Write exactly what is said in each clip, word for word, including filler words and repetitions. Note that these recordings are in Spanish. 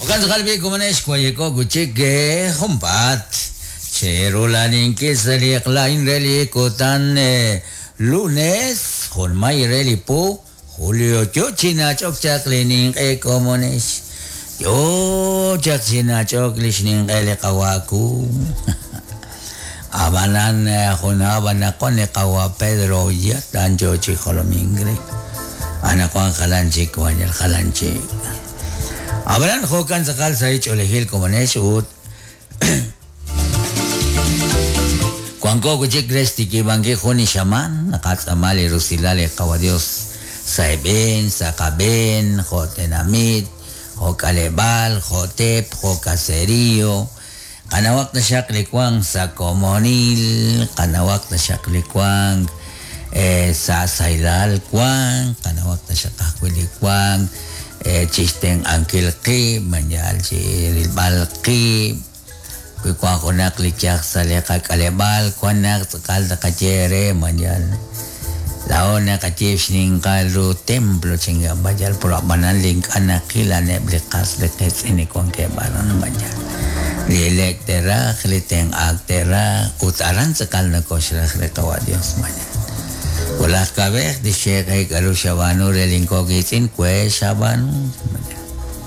Okan kalbi kumanesh kwayeko kuchike humpat. Cherulanin kisali klain reli kotan lunes honmay reli po Julio chochina chok chaklining e komonesh. Yo chakchina chok lishning ele kawaku. Abanan hunaban ako ni kawa Pedro yat danjo chikolomingre. Anak ko ang kalanchik wanyal kalanchik. Abanan hokan sakal sa ich olehil komonesh ut. Kuangko kuchik resti kibangke honi shaman nakatsamali rusilale kawadios sa eben, sa kaben, hotenamit, hokalebal, hotep, hokaserio. Kanawak na siya klikwang sa komonil, kanawak na siya klikwang eh, sa sailal kwang, kanawak na siya kakwilikwang eh, chisteng angkil ki, manyal si rilbal ki, kukwang ko na klikyak sa leka kalebal, kwan na kalda kachere, manyal. Lao na kachif ning kalu templo chinga bajal pura banaling anakila ne blikas lekes ini kong kebaran bajal. Dielektera kliteng aktera utaran sekal na kosra kletawa Dios manya. Ulah kabeh di syekh kalu syabanu reling kogitin kwe syabanu manya.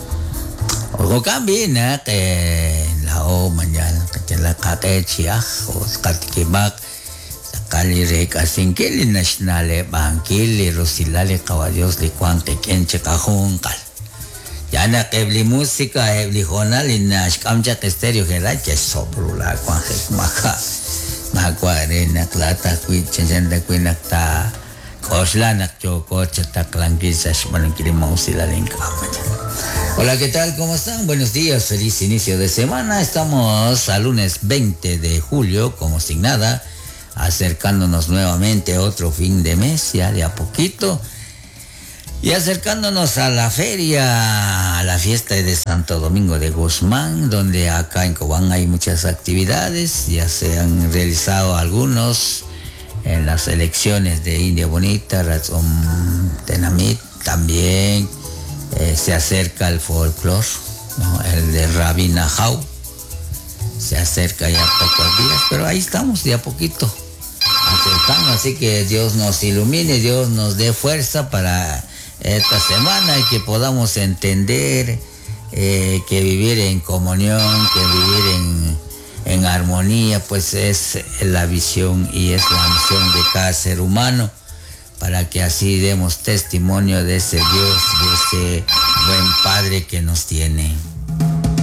Ogo kambi na ke lao manyal kacela kate chiach o katikibak kalire kasingkili nationale bangkili rosilale kawadios li kwante kenche kahungkal yana kebli musika ebli honal inash kamcha testereo heracha sobrula kwanje maka makware naklata kuit chenda kuinakta kosla nakchoko chatak langkisas manungkili mausila linkamacha. Hola, ¿qué tal? ¿Cómo están? Buenos días, feliz inicio de semana. Estamos al lunes veinte de julio, como sin nada, acercándonos nuevamente a otro fin de mes, ya de a poquito, y acercándonos a la feria, a la fiesta de Santo Domingo de Guzmán, donde acá en Cobán hay muchas actividades, ya se han realizado algunos en las elecciones de India Bonita, Razón Tenamit, también eh, se acerca el folclore, ¿no? El de Rabina Jau, se acerca ya pocos días, pero ahí estamos de a poquito acercando, así que Dios nos ilumine, Dios nos dé fuerza para esta semana y que podamos entender eh, que vivir en comunión, que vivir en, en armonía, pues es la visión y es la misión de cada ser humano, para que así demos testimonio de ese Dios, de ese buen Padre que nos tiene.